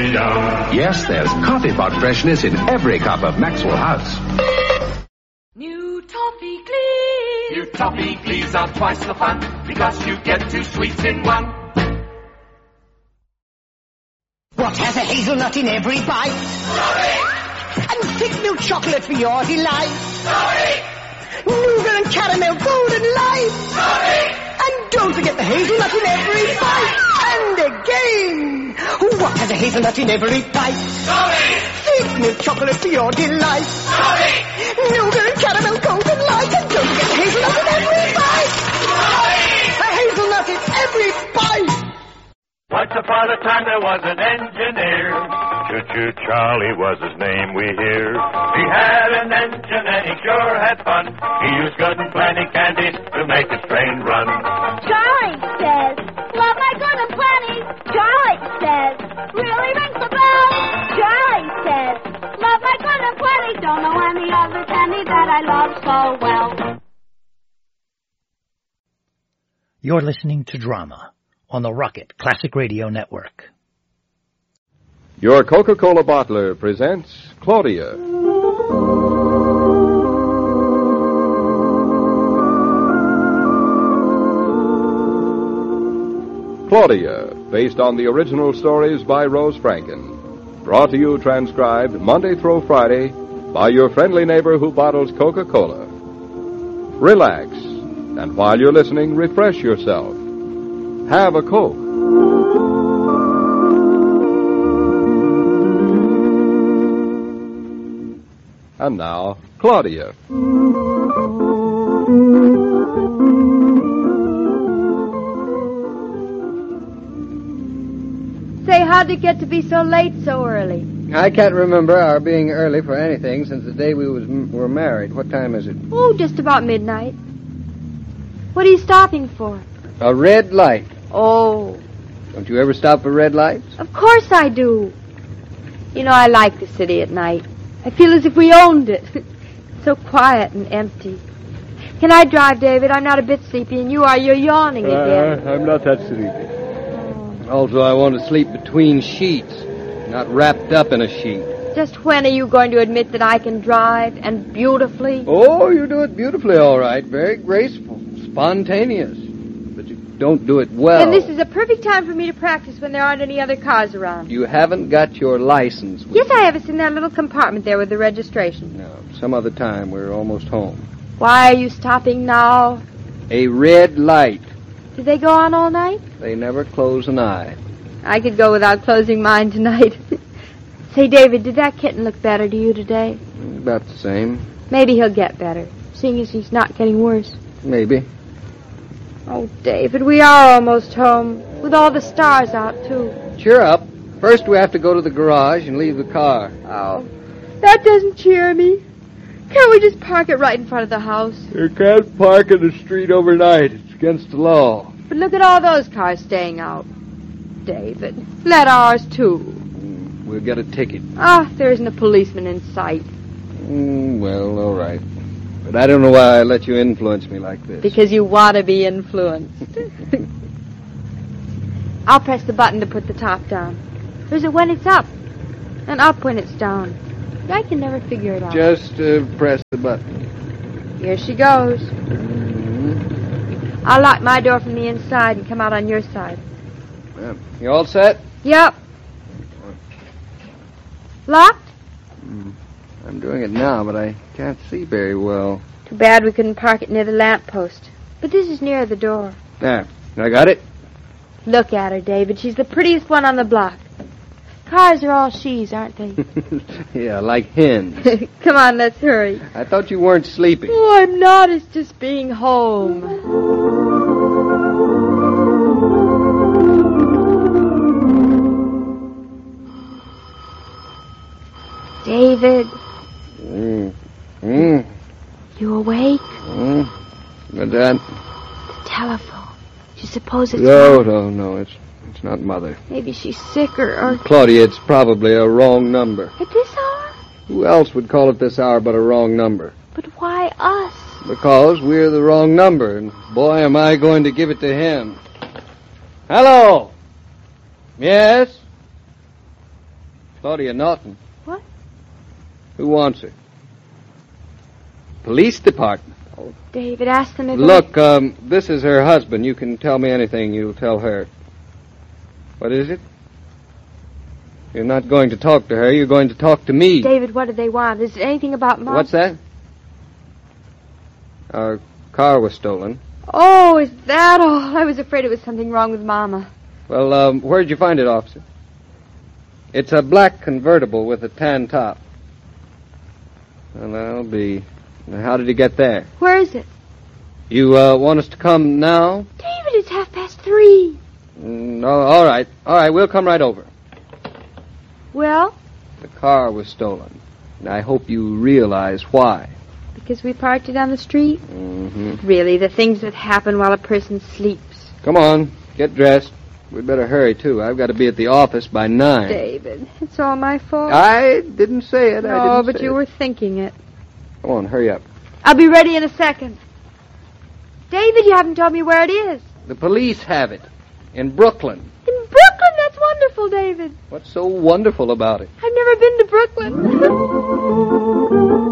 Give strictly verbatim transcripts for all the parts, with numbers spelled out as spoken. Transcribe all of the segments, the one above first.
me down. Yes, there's coffee pot freshness in every cup of Maxwell House. New Toffee Glees. New Toffee Glees are twice the fun because you get two sweets in one. What has a hazelnut in every bite? Sorry! And thick milk chocolate for your delight. Sorry! Nougat and caramel golden light. Sorry! And don't forget the hazelnut in every bite. And again, what has a hazelnut in every bite? Sorry! Thick milk chocolate for your delight. Sorry! Nougat and caramel golden light. And don't forget the hazelnut in every bite. Sorry! A hazelnut in every bite. Once upon a time there was an engineer. Choo-choo Charlie was his name, we hear. He had an engine and he sure had fun. He used good and plenty candy to make his train run. Charlie says, love my good and plenty. Charlie says, really rings the bell. Charlie says, love my good and plenty. Don't know any other candy that I love so well. You're listening to Drama on the Rocket Classic Radio Network. Your Coca-Cola bottler presents Claudia. Claudia, based on the original stories by Rose Franken. Brought to you transcribed Monday through Friday by your friendly neighbor who bottles Coca-Cola. Relax, and while you're listening, refresh yourself. Have a Coke. And now, Claudia. Say, how'd it get to be so late so early? I can't remember our being early for anything since the day we was, were married. What time is it? Oh, just about midnight. What are you stopping for? A red light. Oh. Don't you ever stop for red lights? Of course I do. You know, I like the city at night. I feel as if we owned it. It's so quiet and empty. Can I drive, David? I'm not a bit sleepy, and you are. You're yawning again. Uh, I'm not that sleepy. Oh. Also, I want to sleep between sheets, not wrapped up in a sheet. Just when are you going to admit that I can drive, and beautifully? Oh, you do it beautifully, all right. Very graceful, spontaneous. But you don't do it well. And this is a perfect time for me to practice when there aren't any other cars around. You haven't got your license with Yes, you. I have. It's in that little compartment there with the registration. No, some other time. We're almost home. Why are you stopping now? A red light. Do they go on all night? They never close an eye. I could go without closing mine tonight. Say, David, did that kitten look better to you today? About the same. Maybe he'll get better, seeing as he's not getting worse. Maybe. Oh, David, we are almost home, with all the stars out, too. Cheer up. First we have to go to the garage and leave the car. Oh, that doesn't cheer me. Can't we just park it right in front of the house? You can't park in the street overnight. It's against the law. But look at all those cars staying out. David, let ours, too. We'll get a ticket. Ah, there isn't a policeman in sight. Mm, well, all right. But I don't know why I let you influence me like this. Because you want to be influenced. I'll press the button to put the top down. Or is it when it's up? And up when it's down? I can never figure it out. Just uh, press the button. Here she goes. Mm-hmm. I'll lock my door from the inside and come out on your side. Well, you all set? Yep. Locked? Mm. I'm doing it now, but I can't see very well. Too bad we couldn't park it near the lamppost. But this is near the door. There. I got it? Look at her, David. She's the prettiest one on the block. Cars are all she's, aren't they? Yeah, like hens. Come on, let's hurry. I thought you weren't sleeping. Oh, I'm not. It's just being home. David. Mm. Mm. You awake? Mm. What's that? The telephone. You suppose it's... No, Mother? no, no. It's it's not Mother. Maybe she's sick or, or... Claudia, it's probably a wrong number. At this hour? Who else would call it this hour but a wrong number? But why us? Because we're the wrong number, and boy, am I going to give it to him. Hello? Yes? Claudia Norton. What? Who wants her? Police department. Oh, David, ask them if... Look, um, this is her husband. You can tell me anything you'll tell her. What is it? You're not going to talk to her. You're going to talk to me. David, what do they want? Is it anything about Mom? What's that? Our car was stolen. Oh, is that all? I was afraid it was something wrong with Mama. Well, um, where'd you find it, officer? It's a black convertible with a tan top. Well, that'll be... Now, how did he get there? Where is it? You, uh, want us to come now? David, it's half past three. Mm, oh, all right. All right, we'll come right over. Well? The car was stolen. And I hope you realize why. Because we parked it on the street? Mm-hmm. Really, the things that happen while a person sleeps. Come on, get dressed. We'd better hurry, too. I've got to be at the office by nine. David, it's all my fault. I didn't say it. No, I didn't but say you it. were thinking it. Come on, hurry up. I'll be ready in a second. David, you haven't told me where it is. The police have it. In Brooklyn. In Brooklyn? That's wonderful, David. What's so wonderful about it? I've never been to Brooklyn.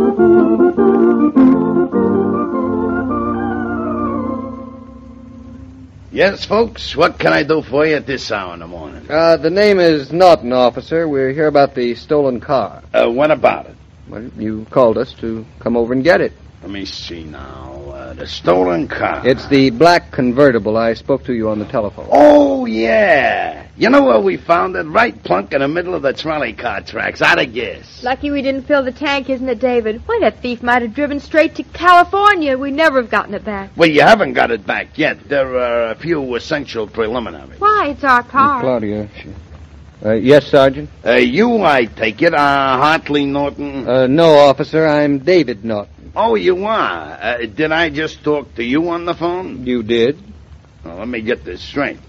Yes, folks, what can I do for you at this hour in the morning? Uh, the name is Norton, officer. We're here about the stolen car. Uh, what about it? Well, you called us to come over and get it. Let me see now. Uh, the stolen car. It's the black convertible. I spoke to you on the telephone. Oh, yeah. You know where we found it? Right plunk in the middle of the trolley car tracks. I'd have guessed. Lucky we didn't fill the tank, isn't it, David? Why, that thief might have driven straight to California. We'd never have gotten it back. Well, you haven't got it back yet. There are a few essential preliminaries. Why? It's our car. Claudia. She... Uh, yes, Sergeant? Uh, you, I take it, uh, Hartley Norton? Uh, no, officer. I'm David Norton. Oh, you are? Uh, did I just talk to you on the phone? You did. Well, let me get this straight.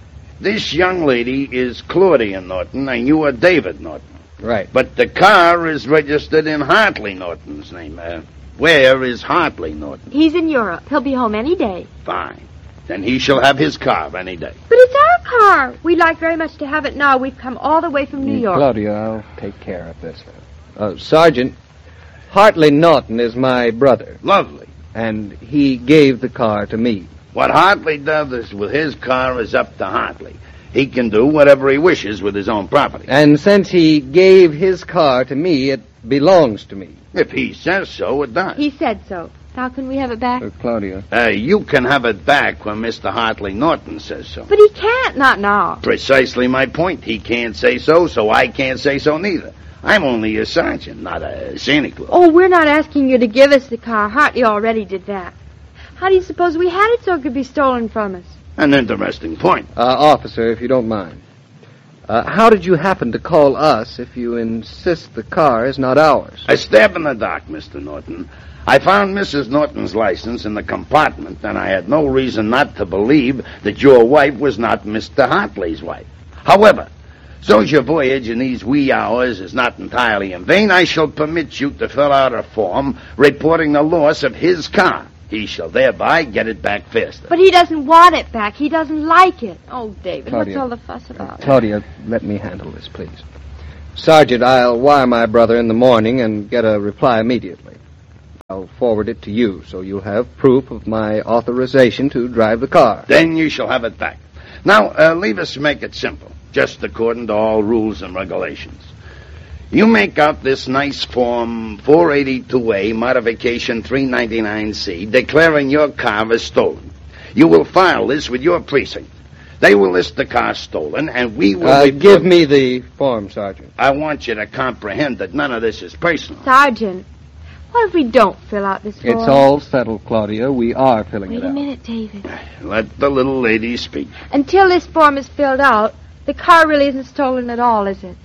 This young lady is Claudia Norton, and you are David Norton. Right. But the car is registered in Hartley Norton's name. Uh, where is Hartley Norton? He's in Europe. He'll be home any day. Fine. Then he shall have his car any day. But it's our car. We'd like very much to have it now. We've come all the way from New York. Claudia, I'll take care of this. Uh, Sergeant, Hartley Norton is my brother. Lovely. And he gave the car to me. What Hartley does with his car is up to Hartley. He can do whatever he wishes with his own property. And since he gave his car to me, it belongs to me. If he says so, it does. He said so. How can we have it back? Uh, Claudia. Uh, you can have it back when Mister Hartley Norton says so. But he can't, not now. Precisely my point. He can't say so, so I can't say so neither. I'm only a sergeant, not a Santa Claus. Oh, we're not asking you to give us the car. Hartley already did that. How do you suppose we had it so it could be stolen from us? An interesting point. Uh, officer, if you don't mind. Uh, how did you happen to call us if you insist the car is not ours? A stab in the dark, Mister Norton. I found Missus Norton's license in the compartment, and I had no reason not to believe that your wife was not Mister Hartley's wife. However, so your voyage in these wee hours is not entirely in vain, I shall permit you to fill out a form reporting the loss of his car. He shall thereby get it back faster. But he doesn't want it back. He doesn't like it. Oh, David, Claudia, what's all the fuss about? Uh, Claudia, let me handle this, please. Sergeant, I'll wire my brother in the morning and get a reply immediately. I'll forward it to you, so you'll have proof of my authorization to drive the car. Then you shall have it back. Now, uh, leave us make it simple, just according to all rules and regulations. You make out this nice form four eighty-two A, modification three ninety-nine C, declaring your car as stolen. You will file this with your precinct. They will list the car stolen, and we will... Uh, report... give me the form, Sergeant. I want you to comprehend that none of this is personal. Sergeant, what if we don't fill out this form? It's all settled, Claudia. We are filling Wait it a out. minute, David. Let the little lady speak. Until this form is filled out, the car really isn't stolen at all, is it?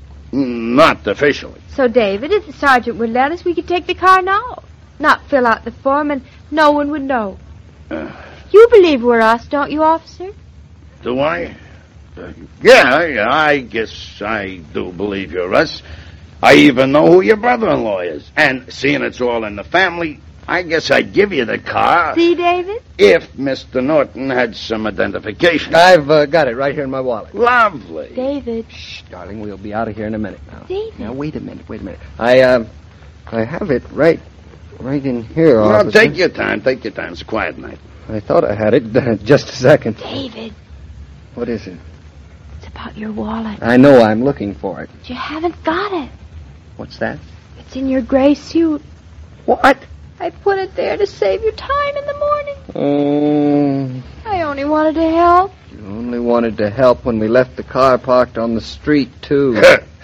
Not officially. So, David, if the sergeant would let us, we could take the car now. Not fill out the form, and no one would know. Uh, you believe we're us, don't you, officer? Do I? Uh, yeah, yeah, I guess I do believe you're us. I even know who your brother-in-law is. And seeing it's all in the family, I guess I'd give you the car. See, David? If Mister Norton had some identification. I've uh, got it right here in my wallet. Lovely. David. Shh, darling, we'll be out of here in a minute now. David. Now, wait a minute, wait a minute. I, uh, I have it right, right in here, Well, officer. take your time, take your time. It's a quiet night. I thought I had it. Just a second. David. What is it? It's about your wallet. I know I'm looking for it. But you haven't got it. What's that? It's in your gray suit. What? I put it there to save your time in the morning. Oh, I only wanted to help. you only wanted to help when we left the car parked on the street, too.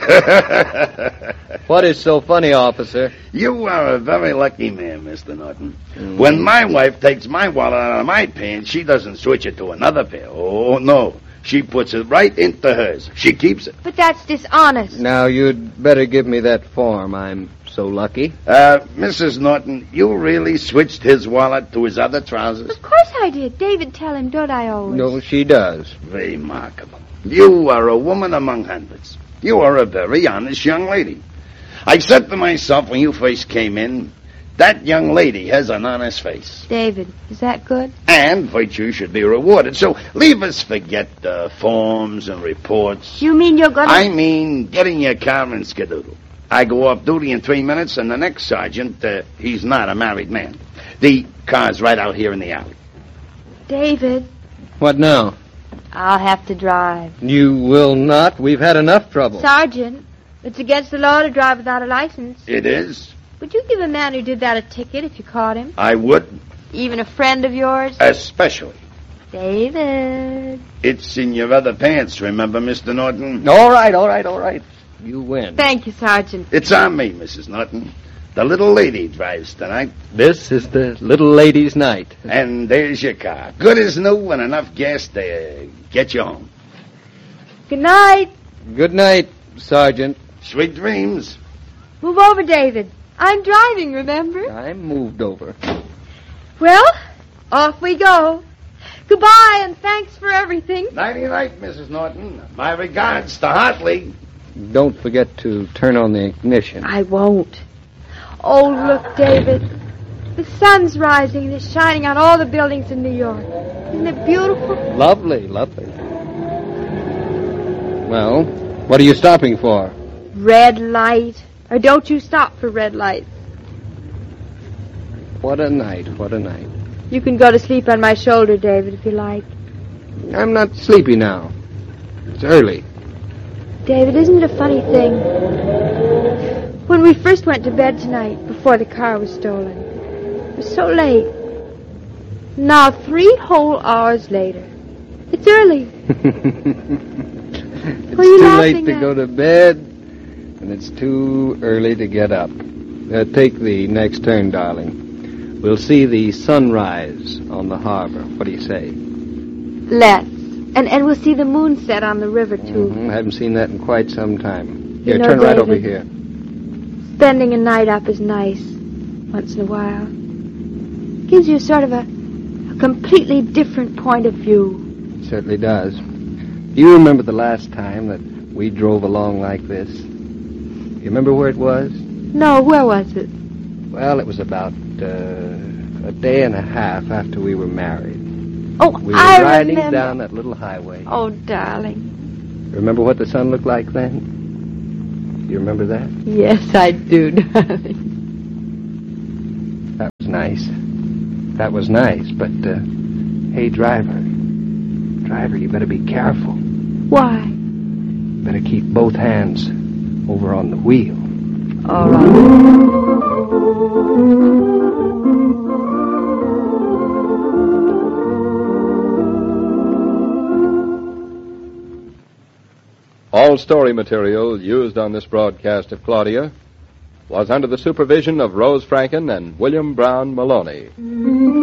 What is so funny, officer? You are a very lucky man, Mister Norton. Mm. When my wife takes my wallet out of my pants, she doesn't switch it to another pair. Oh, no. She puts it right into hers. She keeps it. But that's dishonest. Now, you'd better give me that form. I'm so lucky. Uh, Missus Norton, you really switched his wallet to his other trousers? Of course I did. David, tell him, don't I always? No, she does. Remarkable. You are a woman among hundreds. You are a very honest young lady. I said to myself when you first came in, that young lady has an honest face. David, is that good? And virtue should be rewarded. So leave us forget uh, forms and reports. You mean you're going to... I mean getting your car and skedoodle. I go off duty in three minutes, and the next sergeant, uh, he's not a married man. The car's right out here in the alley. David. What now? I'll have to drive. You will not. We've had enough trouble. Sergeant, it's against the law to drive without a license. It is? Would you give a man who did that a ticket if you caught him? I would. Even a friend of yours? Especially. David. It's in your other pants, remember, Mister Norton? All right, all right, all right. You win. Thank you, Sergeant. It's on me, Missus Norton. The little lady drives tonight. This is the little lady's night. And there's your car. Good as new and enough gas to get you home. Good night. Good night, Sergeant. Sweet dreams. Move over, David. I'm driving, remember? I'm moved over. Well, off we go. Goodbye, and thanks for everything. Nighty-night, Missus Norton. My regards to Hartley. Don't forget to turn on the ignition. I won't. Oh, look, David. The sun's rising and it's shining on all the buildings in New York. Isn't it beautiful? Lovely, lovely. Well, what are you stopping for? Red light. Or don't you stop for red light. What a night, what a night. You can go to sleep on my shoulder, David, if you like. I'm not sleepy now. It's early. David, isn't it a funny thing? When we first went to bed tonight, before the car was stolen, it was so late. Now, three whole hours later, it's early. It's What are you too laughing late to at? go to bed, and it's too early to get up. Uh, take the next turn, darling. We'll see the sunrise on the harbor. What do you say? Let's. And and we'll see the moon set on the river, too. Mm-hmm. I haven't seen that in quite some time. You Here, know, turn right David, over here. Spending a night up is nice, once in a while. Gives you sort of a, a completely different point of view. It certainly does. Do you remember the last time that we drove along like this? You remember where it was? No, where was it? Well, it was about uh, a day and a half after we were married. Oh, We were I riding remember. down that little highway. Oh, darling. Remember what the sun looked like then? You remember that? Yes, I do, darling. That was nice. That was nice, but, uh, hey, driver. Driver, you better be careful. Why? Better keep both hands over on the wheel. All right. All story material used on this broadcast of Claudia was under the supervision of Rose Franken and William Brown Maloney.